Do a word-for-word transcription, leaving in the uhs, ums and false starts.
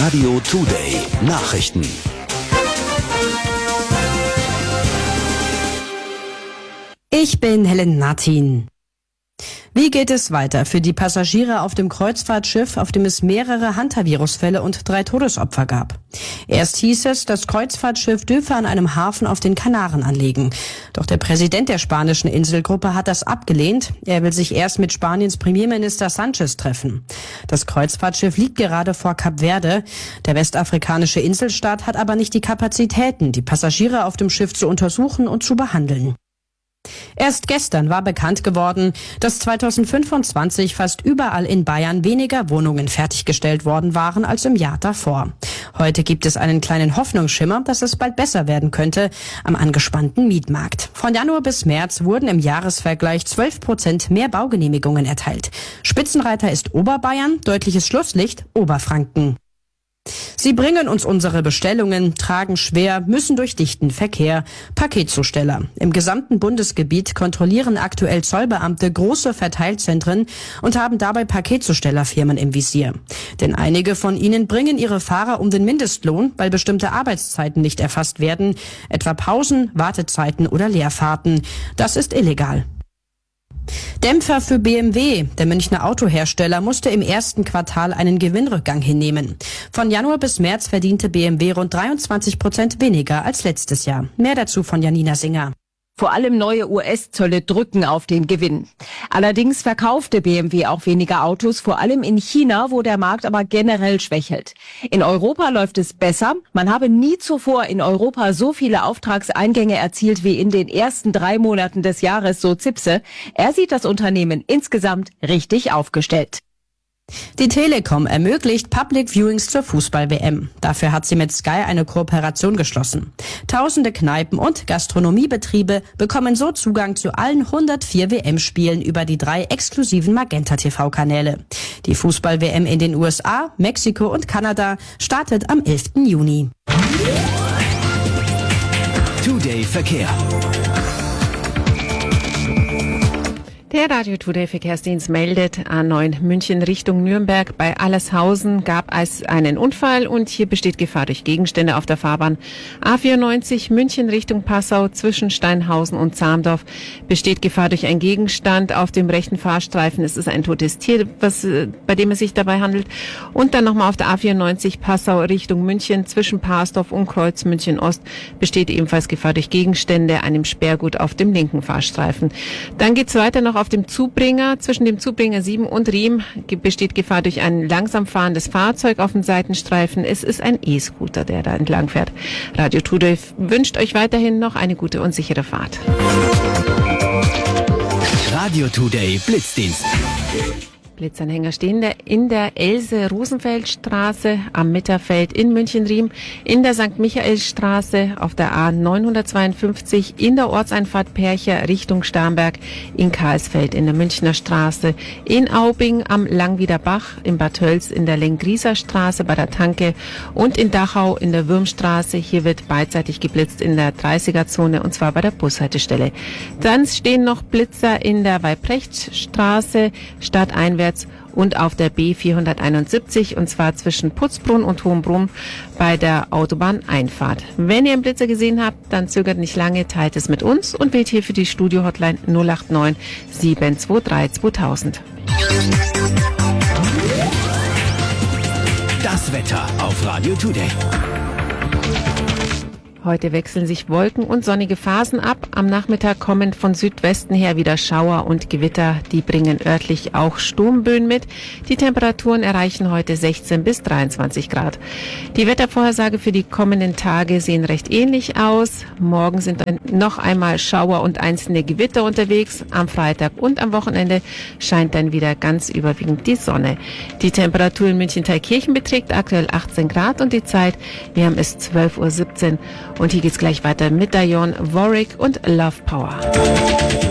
Radio Today Nachrichten. Ich bin Helen Martin. Wie geht es weiter für die Passagiere auf dem Kreuzfahrtschiff, auf dem es mehrere Hantavirusfälle und drei Todesopfer gab? Erst hieß es, das Kreuzfahrtschiff dürfe an einem Hafen auf den Kanaren anlegen. Doch der Präsident der spanischen Inselgruppe hat das abgelehnt. Er will sich erst mit Spaniens Premierminister Sanchez treffen. Das Kreuzfahrtschiff liegt gerade vor Kap Verde. Der westafrikanische Inselstaat hat aber nicht die Kapazitäten, die Passagiere auf dem Schiff zu untersuchen und zu behandeln. Erst gestern war bekannt geworden, dass zweitausendfünfundzwanzig fast überall in Bayern weniger Wohnungen fertiggestellt worden waren als im Jahr davor. Heute gibt es einen kleinen Hoffnungsschimmer, dass es bald besser werden könnte am angespannten Mietmarkt. Von Januar bis März wurden im Jahresvergleich zwölf Prozent mehr Baugenehmigungen erteilt. Spitzenreiter ist Oberbayern, deutliches Schlusslicht Oberfranken. Sie bringen uns unsere Bestellungen, tragen schwer, müssen durch dichten Verkehr. Paketzusteller. Im gesamten Bundesgebiet kontrollieren aktuell Zollbeamte große Verteilzentren und haben dabei Paketzustellerfirmen im Visier. Denn einige von ihnen bringen ihre Fahrer um den Mindestlohn, weil bestimmte Arbeitszeiten nicht erfasst werden, etwa Pausen, Wartezeiten oder Leerfahrten. Das ist illegal. Dämpfer für B M W. Der Münchner Autohersteller musste im ersten Quartal einen Gewinnrückgang hinnehmen. Von Januar bis März verdiente B M W rund dreiundzwanzig Prozent weniger als letztes Jahr. Mehr dazu von Janina Singer. Vor allem neue U S-Zölle drücken auf den Gewinn. Allerdings verkaufte B M W auch weniger Autos, vor allem in China, wo der Markt aber generell schwächelt. In Europa läuft es besser. Man habe nie zuvor in Europa so viele Auftragseingänge erzielt wie in den ersten drei Monaten des Jahres, so Zipse. Er sieht das Unternehmen insgesamt richtig aufgestellt. Die Telekom ermöglicht Public Viewings zur Fußball-W M. Dafür hat sie mit Sky eine Kooperation geschlossen. Tausende Kneipen und Gastronomiebetriebe bekommen so Zugang zu allen hundertvier W M-Spielen über die drei exklusiven Magenta-T V-Kanäle. Die Fußball-W M in den U S A, Mexiko und Kanada startet am elften Juni. Today Verkehr. Der Radio Today Verkehrsdienst meldet A neun München Richtung Nürnberg. Bei Allershausen gab es einen Unfall und hier besteht Gefahr durch Gegenstände auf der Fahrbahn. A vierundneunzig München Richtung Passau zwischen Steinhausen und Zamdorf besteht Gefahr durch einen Gegenstand auf dem rechten Fahrstreifen. Es ist ein totes Tier, was, bei dem es sich dabei handelt. Und dann nochmal auf der A vierundneunzig Passau Richtung München zwischen Parsdorf und Kreuz München Ost besteht ebenfalls Gefahr durch Gegenstände, einem Sperrgut auf dem linken Fahrstreifen. Dann geht's weiter noch auf dem Zubringer, zwischen dem Zubringer sieben und Riem besteht Gefahr durch ein langsam fahrendes Fahrzeug auf dem Seitenstreifen. Es ist ein E-Scooter, der da entlang fährt. Radio Today wünscht euch weiterhin noch eine gute und sichere Fahrt. Radio Today Blitzdienst. Blitzanhänger stehen in der Else-Rosenfeld-Straße am Mitterfeld in München-Riem, in der Sankt Michaelsstraße auf der A neunhundertzweiundfünfzig, in der Ortseinfahrt Percher Richtung Starnberg, in Karlsfeld in der Münchner Straße, in Aubing am Langwieder Bach, in Bad Hölz in der Lengrieser Straße bei der Tanke und in Dachau in der Würmstraße. Hier wird beidseitig geblitzt in der dreißiger-Zone und zwar bei der Bushaltestelle. Dann stehen noch Blitzer in der Weibrechtstraße stadteinwärts und auf der B vierhunderteinundsiebzig und zwar zwischen Putzbrunn und Hohenbrunn bei der Autobahneinfahrt. Wenn ihr einen Blitzer gesehen habt, dann zögert nicht lange, teilt es mit uns und wählt hier für die Studio-Hotline null acht neun sieben zwei drei zweitausend. Das Wetter auf Radio Today. Heute wechseln sich Wolken und sonnige Phasen ab. Am Nachmittag kommen von Südwesten her wieder Schauer und Gewitter. Die bringen örtlich auch Sturmböen mit. Die Temperaturen erreichen heute sechzehn bis dreiundzwanzig Grad. Die Wettervorhersage für die kommenden Tage sehen recht ähnlich aus. Morgen sind dann noch einmal Schauer und einzelne Gewitter unterwegs. Am Freitag und am Wochenende scheint dann wieder ganz überwiegend die Sonne. Die Temperatur in München-Thalkirchen beträgt aktuell achtzehn Grad und die Zeit, wir haben es zwölf Uhr siebzehn. Und hier geht's gleich weiter mit Dion Warwick und Love Power.